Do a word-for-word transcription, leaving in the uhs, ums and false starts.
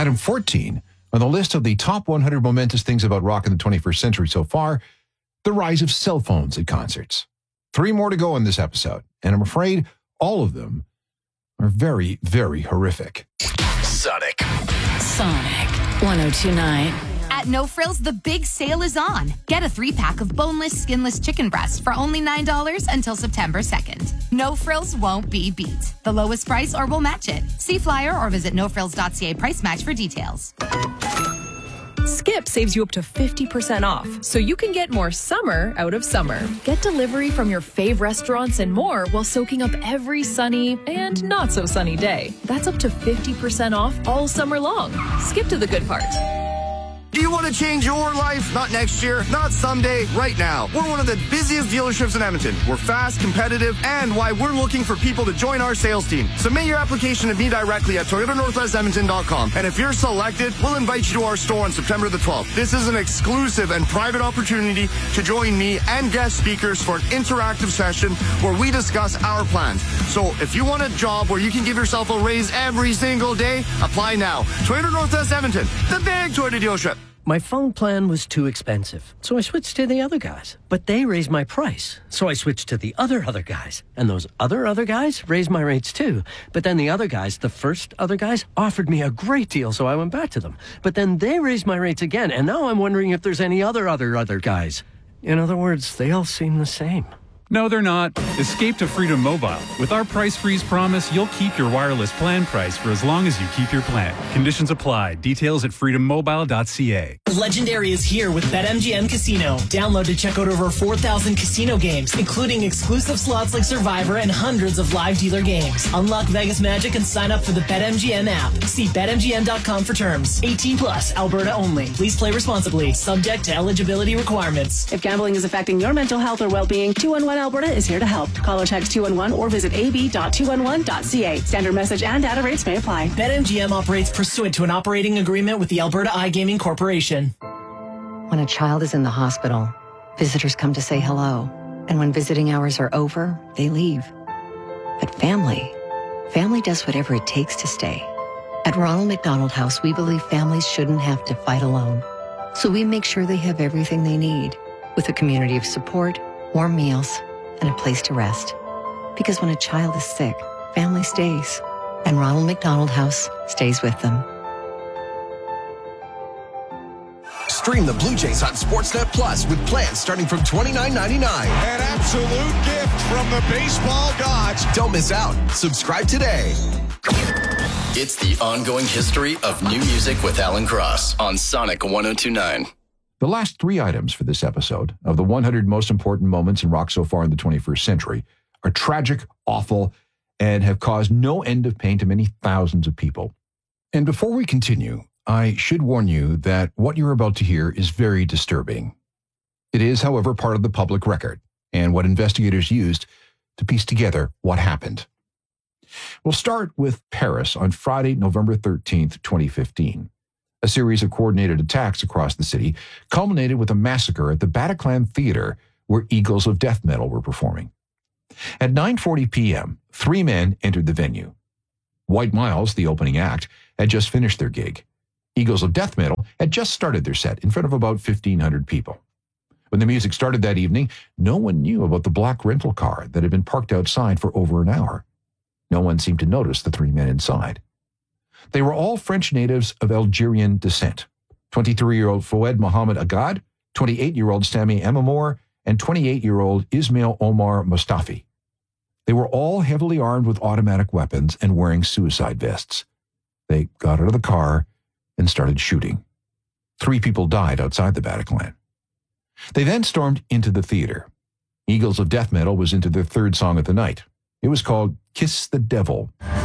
Item fourteen on the list of the top one hundred momentous things about rock in the twenty-first century so far, the rise of cell phones at concerts. Three more to go in this episode, and I'm afraid all of them are very, very horrific. Sonic. Sonic one oh two point nine. At No Frills, the big sale is on. Get a three-pack of boneless, skinless chicken breast for only nine dollars until September second. No Frills won't be beat. The lowest price or we'll match it. See flyer or visit no frills dot c a price match for details. Skip saves you up to fifty percent off, so you can get more summer out of summer. Get delivery from your fave restaurants and more while soaking up every sunny and not so sunny day. That's up to fifty percent off all summer long. Skip to the good part. Do you want to change your life? Not next year, not someday, right now. We're one of the busiest dealerships in Edmonton. We're fast, competitive, and why we're looking for people to join our sales team. Submit your application to me directly at toyota northwest edmonton dot com. And if you're selected, we'll invite you to our store on September the twelfth. This is an exclusive and private opportunity to join me and guest speakers for an interactive session where we discuss our plans. So if you want a job where you can give yourself a raise every single day, apply now. Toyota Northwest Edmonton, the big Toyota dealership. My phone plan was too expensive, so I switched to the other guys. But they raised my price, so I switched to the other other guys. And those other other guys raised my rates too. But then the other guys, the first other guys, offered me a great deal, so I went back to them. But then they raised my rates again, and now I'm wondering if there's any other other other guys. In other words, they all seem the same. No, they're not. Escape to Freedom Mobile. With our price freeze promise, you'll keep your wireless plan price for as long as you keep your plan. Conditions apply. Details at freedom mobile dot c a. Legendary is here with BetMGM Casino. Download to check out over four thousand casino games, including exclusive slots like Survivor and hundreds of live dealer games. Unlock Vegas magic and sign up for the BetMGM app. See bet M G M dot com for terms. eighteen plus, Alberta only. Please play responsibly. Subject to eligibility requirements. If gambling is affecting your mental health or well-being, two one one Alberta is here to help. Call or text two one one or visit a b dot two one one dot c a. Standard message and data rates may apply. BetMGM operates pursuant to an operating agreement with the Alberta iGaming Corporation. When a child is in the hospital, visitors come to say hello. And when visiting hours are over, they leave. But family, family does whatever it takes to stay. At Ronald McDonald House, we believe families shouldn't have to fight alone. So we make sure they have everything they need, with a community of support, warm meals, and a place to rest. Because when a child is sick, family stays. And Ronald McDonald House stays with them. Stream the Blue Jays on Sportsnet Plus with plans starting from twenty-nine ninety-nine. An absolute gift from the baseball gods. Don't miss out. Subscribe today. It's the ongoing history of new music with Alan Cross on Sonic one oh two point nine. The last three items for this episode of the one hundred most important moments in rock so far in the twenty-first century are tragic, awful, and have caused no end of pain to many thousands of people. And before we continue, I should warn you that what you're about to hear is very disturbing. It is, however, part of the public record and what investigators used to piece together what happened. We'll start with Paris on Friday, November thirteenth, twenty fifteen. A series of coordinated attacks across the city culminated with a massacre at the Bataclan Theater, where Eagles of Death Metal were performing. At nine forty p.m., three men entered the venue. White Miles, the opening act, had just finished their gig. Eagles of Death Metal had just started their set in front of about fifteen hundred people. When the music started that evening, no one knew about the black rental car that had been parked outside for over an hour. No one seemed to notice the three men inside. They were all French natives of Algerian descent. twenty-three-year-old Fouad Mohamed Agad, twenty-eight-year-old Sami Amamour, and twenty-eight-year-old Ismail Omar Mustafi. They were all heavily armed with automatic weapons and wearing suicide vests. They got out of the car and started shooting. Three people died outside the Bataclan. They then stormed into the theater. Eagles of Death Metal was into their third song of the night. It was called Kiss the Devil.